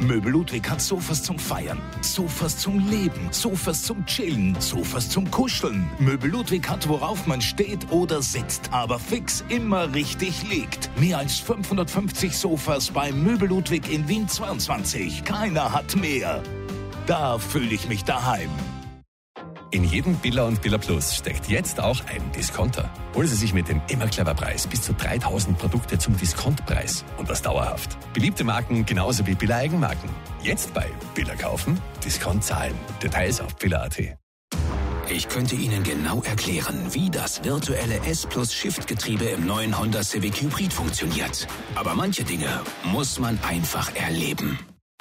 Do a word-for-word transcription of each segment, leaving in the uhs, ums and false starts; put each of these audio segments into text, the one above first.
Möbel Ludwig hat Sofas zum Feiern, Sofas zum Leben, Sofas zum Chillen, Sofas zum Kuscheln. Möbel Ludwig hat, worauf man steht oder sitzt, aber fix immer richtig liegt. Mehr als fünfhundertfünfzig Sofas bei Möbel Ludwig in Wien zweiundzwanzig. Keiner hat mehr. Da fühle ich mich daheim. In jedem Billa und Billa Plus steckt jetzt auch ein Discounter. Holen Sie sich mit dem immer clever Preis bis zu dreitausend Produkte zum Diskontpreis und das dauerhaft. Beliebte Marken genauso wie Billa Eigenmarken. Jetzt bei Billa kaufen, Discount zahlen. Details auf billa punkt at. Ich könnte Ihnen genau erklären, wie das virtuelle S-Plus-Shift-Getriebe im neuen Honda Civic Hybrid funktioniert. Aber manche Dinge muss man einfach erleben.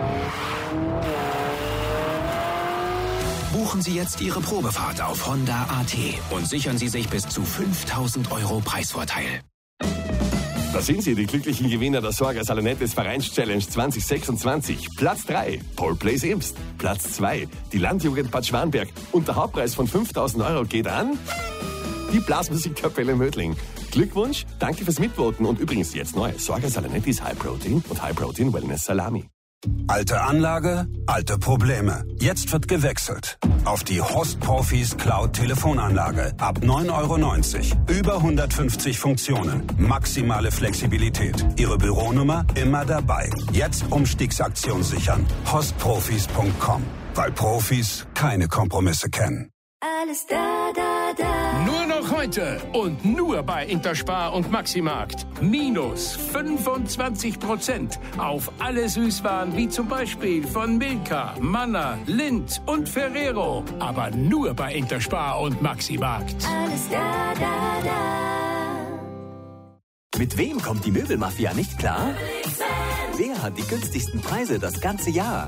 Buchen Sie jetzt Ihre Probefahrt auf Honda punkt at und sichern Sie sich bis zu fünftausend Euro Preisvorteil. Da sind sie, die glücklichen Gewinner der Sorga Salonettes Vereins-Challenge zwanzig sechsundzwanzig. Platz drei, Paul Place Imst. Platz zwei, die Landjugend Bad Schwanberg. Und der Hauptpreis von fünftausend Euro geht an die Blasmusikkapelle Mödling. Glückwunsch, danke fürs Mitvoten und übrigens jetzt neu. Sorga Salonettis High Protein und High Protein Wellness Salami. Alte Anlage, alte Probleme. Jetzt wird gewechselt auf die Horst Profis Cloud Telefonanlage. Ab neun Euro neunzig. Über hundertfünfzig Funktionen. Maximale Flexibilität. Ihre Büronummer immer dabei. Jetzt Umstiegsaktion sichern. horst profis punkt com. Weil Profis keine Kompromisse kennen. Alles da, da, da. Nur noch heute und nur bei Interspar und Maximarkt. Minus fünfundzwanzig Prozent auf alle Süßwaren wie zum Beispiel von Milka, Manna, Lindt und Ferrero. Aber nur bei Interspar und Maximarkt. Alles da, da, da. Mit wem kommt die Möbelmafia nicht klar? Wer hat die günstigsten Preise das ganze Jahr?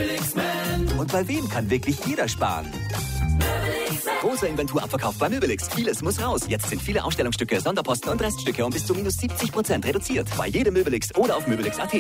Und bei wem kann wirklich jeder sparen? Großer Inventurabverkauf bei Möbelix. Vieles muss raus. Jetzt sind viele Ausstellungsstücke, Sonderposten und Reststücke um bis zu minus siebzig Prozent reduziert. Bei jedem Möbelix oder auf möbelix punkt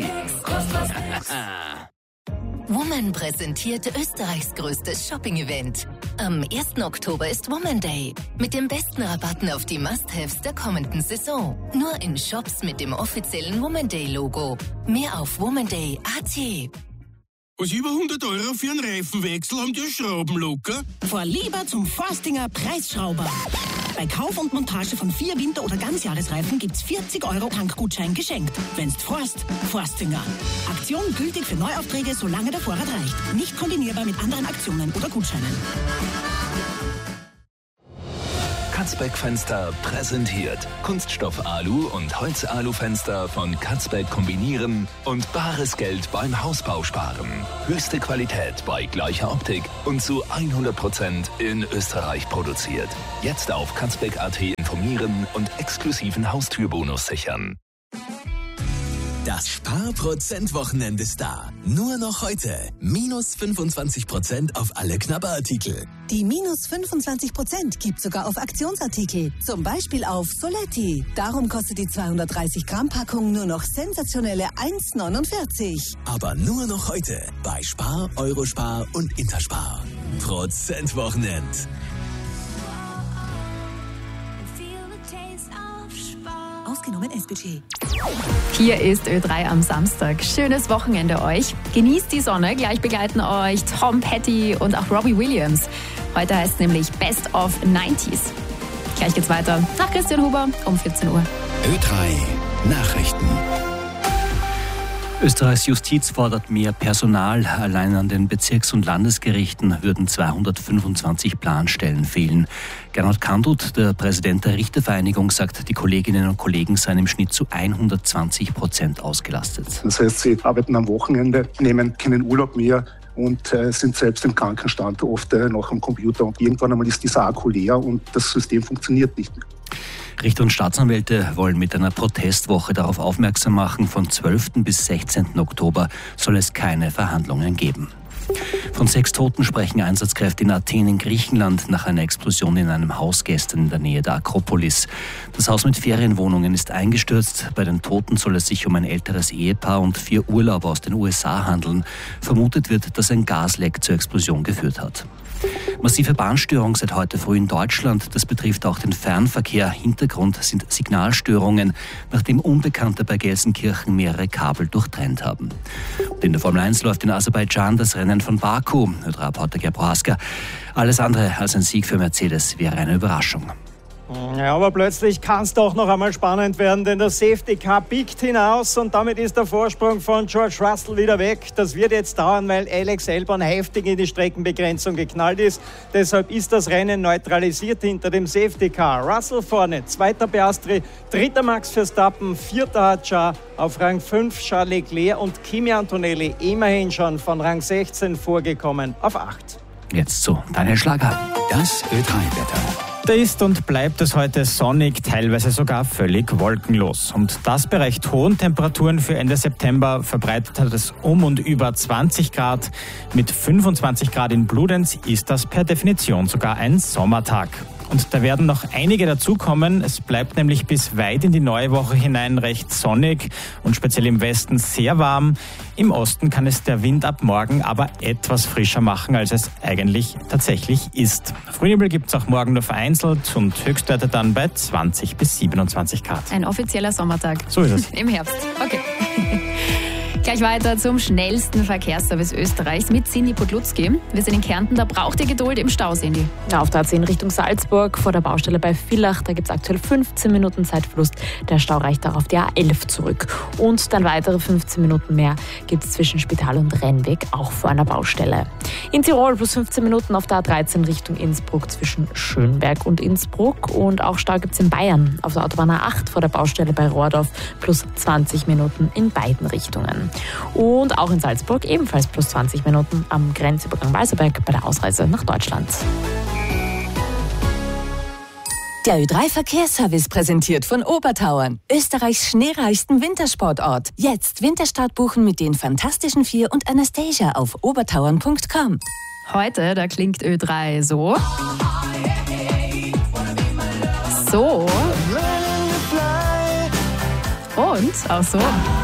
at. Woman präsentiert Österreichs größtes Shopping-Event. Am ersten Oktober ist Woman Day. Mit den besten Rabatten auf die Must-Haves der kommenden Saison. Nur in Shops mit dem offiziellen Woman Day-Logo. Mehr auf womanday punkt at. Was über hundert Euro für einen Reifenwechsel haben die Schrauben locker? Fahr lieber zum Forstinger Preisschrauber. Bei Kauf und Montage von vier Winter- oder Ganzjahresreifen gibt's vierzig Euro Tankgutschein geschenkt. Wenn's Forst, Forstinger. Aktion gültig für Neuaufträge, solange der Vorrat reicht. Nicht kombinierbar mit anderen Aktionen oder Gutscheinen. Katzbeck Fenster präsentiert Kunststoff Alu und Holz Alu Fenster von Katzbeck kombinieren und bares Geld beim Hausbau sparen. Höchste Qualität bei gleicher Optik und zu hundert Prozent in Österreich produziert. Jetzt auf katzbeck punkt at informieren und exklusiven Haustürbonus sichern. Das Sparprozent-Wochenende ist da. Nur noch heute. Minus fünfundzwanzig Prozent auf alle Knabberartikel. Die minus fünfundzwanzig Prozent gibt sogar auf Aktionsartikel. Zum Beispiel auf Soletti. Darum kostet die zweihundertdreißig Gramm Packung nur noch sensationelle eins neunundvierzig. Aber nur noch heute. Bei Spar, Eurospar und Interspar. Prozent-Wochenend. Ausgenommen S-Budget. Hier ist Ö drei am Samstag. Schönes Wochenende euch. Genießt die Sonne. Gleich begleiten euch Tom Petty und auch Robbie Williams. Heute heißt es nämlich Best of neunziger. Gleich geht's weiter nach Christian Huber um vierzehn Uhr. Ö drei Nachrichten. Österreichs Justiz fordert mehr Personal. Allein an den Bezirks- und Landesgerichten würden zweihundertfünfundzwanzig Planstellen fehlen. Gernot Kandut, der Präsident der Richtervereinigung, sagt, die Kolleginnen und Kollegen seien im Schnitt zu hundertzwanzig Prozent ausgelastet. Das heißt, sie arbeiten am Wochenende, nehmen keinen Urlaub mehr und äh, sind selbst im Krankenstand oft äh, noch am Computer. Und irgendwann einmal ist dieser Akku leer und das System funktioniert nicht mehr. Richter und Staatsanwälte wollen mit einer Protestwoche darauf aufmerksam machen, von zwölften bis sechzehnten Oktober soll es keine Verhandlungen geben. Von sechs Toten sprechen Einsatzkräfte in Athen in Griechenland nach einer Explosion in einem Haus gestern in der Nähe der Akropolis. Das Haus mit Ferienwohnungen ist eingestürzt. Bei den Toten soll es sich um ein älteres Ehepaar und vier Urlauber aus den U S A handeln. Vermutet wird, dass ein Gasleck zur Explosion geführt hat. Massive Bahnstörung seit heute früh in Deutschland. Das betrifft auch den Fernverkehr. Hintergrund sind Signalstörungen, nachdem Unbekannte bei Gelsenkirchen mehrere Kabel durchtrennt haben. Und in der Formel eins läuft in Aserbaidschan das Rennen von Baku. Reporter Gerd Prohaska. Alles andere als ein Sieg für Mercedes wäre eine Überraschung. Ja, aber plötzlich kann es doch noch einmal spannend werden, denn der Safety Car biegt hinaus und damit ist der Vorsprung von George Russell wieder weg. Das wird jetzt dauern, weil Alex Albon heftig in die Streckenbegrenzung geknallt ist. Deshalb ist das Rennen neutralisiert hinter dem Safety Car. Russell vorne, zweiter Piastri, dritter Max Verstappen, vierter Hadjar, auf Rang fünf Charles Leclerc und Kimi Antonelli, immerhin schon von Rang sechzehn vorgekommen, auf acht. Jetzt zu Daniel Schlager. Das Ö drei Wetter. Da ist und bleibt es heute sonnig, teilweise sogar völlig wolkenlos. Und das bei recht hohen Temperaturen für Ende September verbreitet hat es um und über zwanzig Grad. Mit fünfundzwanzig Grad in Bludenz ist das per Definition sogar ein Sommertag. Und da werden noch einige dazukommen. Es bleibt nämlich bis weit in die neue Woche hinein recht sonnig und speziell im Westen sehr warm. Im Osten kann es der Wind ab morgen aber etwas frischer machen, als es eigentlich tatsächlich ist. Frühnebel gibt es auch morgen nur vereinzelt und Höchstwerte dann bei zwanzig bis siebenundzwanzig Grad. Ein offizieller Sommertag. So ist es. Im Herbst. Okay. Gleich weiter zum schnellsten Verkehrsservice Österreichs mit Cindy Podlutzki. Wir sind in Kärnten, da braucht ihr Geduld im Stau, Cindy. Ja, auf der A zehn Richtung Salzburg vor der Baustelle bei Villach, da gibt es aktuell fünfzehn Minuten Zeitverlust. Der Stau reicht auch auf die A elf zurück. Und dann weitere fünfzehn Minuten mehr gibt es zwischen Spital und Rennweg, auch vor einer Baustelle. In Tirol plus fünfzehn Minuten auf der A dreizehn Richtung Innsbruck zwischen Schönberg und Innsbruck. Und auch Stau gibt es in Bayern auf der Autobahn A acht vor der Baustelle bei Rohrdorf plus zwanzig Minuten in beiden Richtungen. Und auch in Salzburg ebenfalls plus zwanzig Minuten am Grenzübergang Walserberg bei der Ausreise nach Deutschland. Der Ö drei Verkehrsservice präsentiert von Obertauern, Österreichs schneereichsten Wintersportort. Jetzt Winterstart buchen mit den Fantastischen Vier und Anastasia auf obertauern punkt com. Heute, da klingt Ö drei so. So. Und auch so.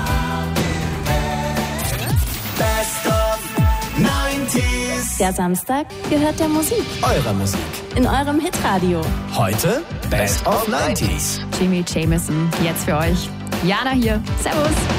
Der Samstag gehört der Musik. Eurer Musik. In eurem Hitradio. Heute Best of neunzig. Jimmy Jamison, jetzt für euch. Jana hier. Servus.